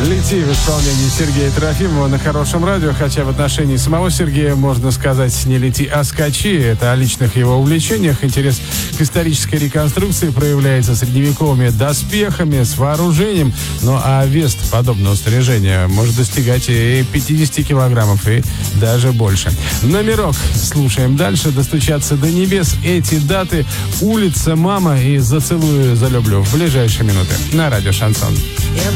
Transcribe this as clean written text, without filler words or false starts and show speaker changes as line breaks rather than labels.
«Лети» в исполнении Сергея Трофимова на Хорошем радио, хотя в отношении самого Сергея можно сказать не «лети», а «скачи». Это о личных его увлечениях. Интерес к исторической реконструкции проявляется средневековыми доспехами, с вооружением. Ну а вес подобного снаряжения может достигать и 50 килограммов, и даже больше. Номерок слушаем дальше. «Достучаться до небес». Эти даты: улица, мама и «Зацелую, залюблю» в ближайшие минуты на радио «Шансон».